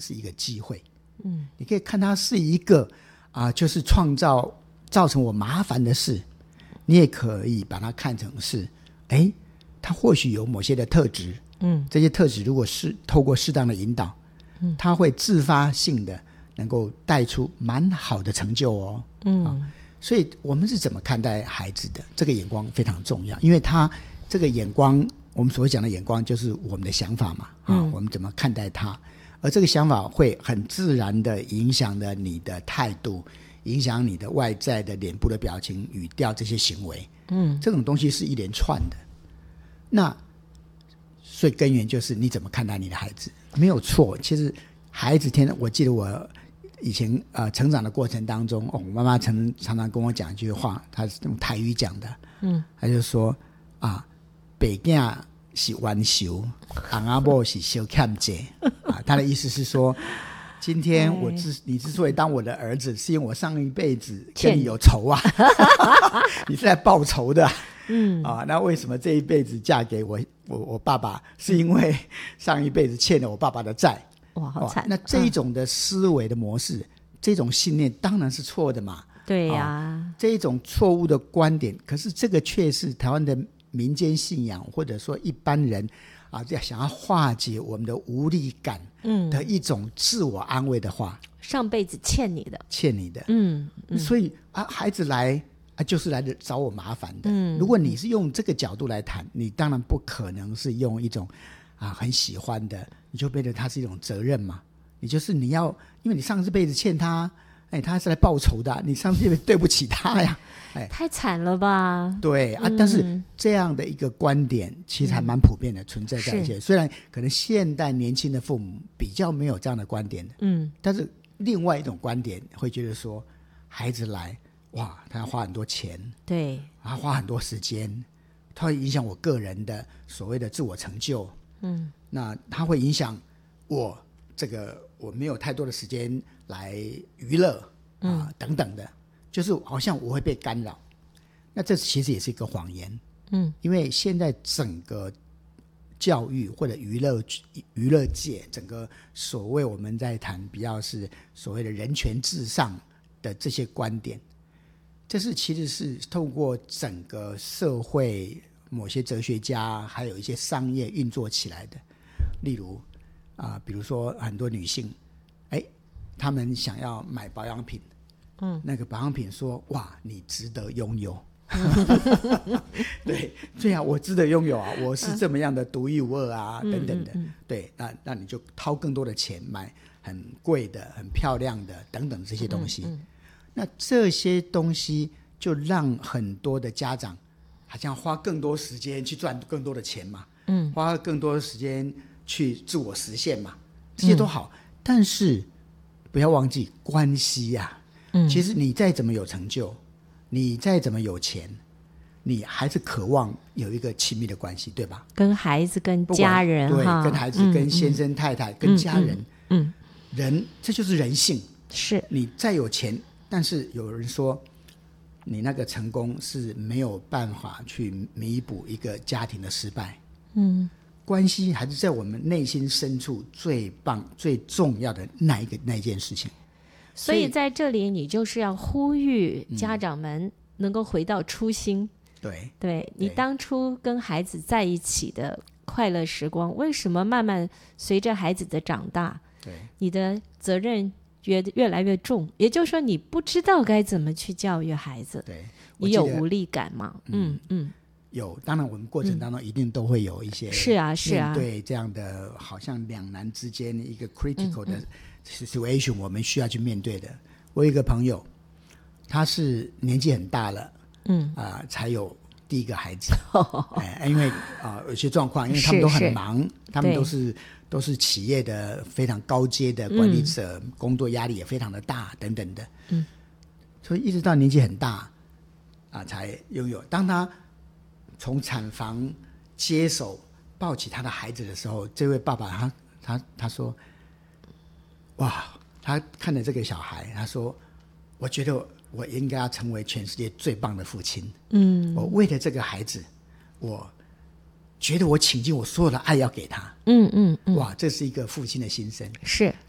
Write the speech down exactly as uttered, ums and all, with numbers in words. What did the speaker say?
是一个机会。嗯，你可以看它是一个啊、呃，就是创造造成我麻烦的事，你也可以把它看成是，哎，它或许有某些的特质，嗯，这些特质如果是透过适当的引导，嗯，它会自发性的能够带出蛮好的成就哦。嗯、啊，所以我们是怎么看待孩子的这个眼光非常重要，因为他这个眼光，我们所讲的眼光就是我们的想法嘛，啊，嗯、我们怎么看待他，而这个想法会很自然的影响了你的态度，影响你的外在的脸部的表情、语调这些行为。嗯，这种东西是一连串的。那所以根源就是你怎么看待你的孩子，没有错。其实孩子天，我记得我以前呃成长的过程当中，哦，我妈妈常常常跟我讲一句话，她是用台语讲的，嗯，她就说啊，爸囝是冤仇，翁仔某是小欠债啊，她的意思是说，今天我之你之所以当我的儿子，是因为我上一辈子跟你有仇啊，你是来报仇的。嗯啊，那为什么这一辈子嫁给我我我爸爸，是因为上一辈子欠了我爸爸的债。 哇，好惨！ 那这一种的思维的模式，嗯、这种信念当然是错的嘛。 对呀、 啊，这一种错误的观点，可是这个却是台湾的民间信仰，或者说一般人啊，想要化解我们的无力感的一种自我安慰的话。 嗯、上辈子欠你的， 欠你的， 嗯，嗯所以啊，孩子来啊，就是来找我麻烦的。嗯，如果你是用这个角度来谈，你当然不可能是用一种啊很喜欢的。你就变得他是一种责任嘛，你就是你要，因为你上辈子欠他，哎，他是来报仇的，你上辈子对不起他呀，哎， 太惨了吧？ 对啊、嗯，但是这样的一个观点其实还蛮普遍的，嗯、存在在一些，虽然可能现代年轻的父母比较没有这样的观点的，嗯，但是另外一种观点会觉得说，孩子来，哇，他要花很多钱， 对， 他花很多时间，他会影响我个人的所谓的自我成就。嗯，那它会影响我这个我没有太多的时间来娱乐啊、嗯呃、等等的，就是好像我会被干扰。那这其实也是一个谎言。嗯，因为现在整个教育或者娱乐娱乐界，整个所谓我们在谈比较是所谓的人权至上的这些观点，这是其实是透过整个社会。某些哲学家还有一些商业运作起来的，例如啊、呃，比如说很多女性，哎，她们想要买保养品，嗯，那个保养品说哇，你值得拥有，对对啊，我值得拥有啊，我是这么样的独一无二啊，嗯、等等的，嗯嗯嗯对，那那你就掏更多的钱买很贵的、很漂亮的等等这些东西，嗯嗯那这些东西就让很多的家长。好像花更多时间去赚更多的钱嘛，嗯，花更多的时间去自我实现嘛，这些都好，嗯、但是不要忘记关系呀、啊。嗯，其实你再怎么有成就，你再怎么有钱，你还是渴望有一个亲密的关系，对吧？ 跟孩子、跟家人， 对，跟孩子、嗯、跟先生、太太、嗯、跟家人，嗯，嗯人这就是人性。 是你再有钱，但是有人说。你那个成功是没有办法去弥补一个家庭的失败，嗯，关系还是在我们内心深处最棒最重要的那一个那一件事情。 所以在这里你就是要呼吁家长们能够回到初心，嗯、 对， 对你当初跟孩子在一起的快乐时光，为什么慢慢随着孩子的长大， 对， 你的责任越越来越重，也就是说你不知道该怎么去教育孩子， 对， 你有无力感吗？嗯嗯， 有，当然我们过程当中一定都会有一些、 嗯、是啊是啊， 面对这样的好像两难之间一个 critical 的 situation、嗯嗯、我们需要去面对的。我有一个朋友，他是年纪很大了，嗯啊、呃，才有第一个孩子，哎，因为啊、呃、有些状况，因为他们都很忙，他们都是。都是企业的非常高阶的管理者，嗯、工作压力也非常的大，等等的。嗯，所以一直到年纪很大啊，才拥有。当他从产房接手抱起他的孩子的时候，这位爸爸他他他说：“哇！”他看着这个小孩，他说：“我觉得我应该要成为全世界最棒的父亲。嗯，我为了这个孩子，我。”觉得我倾尽我所有的爱要给他， 嗯嗯嗯， 哇，这是一个父亲的心声。 是，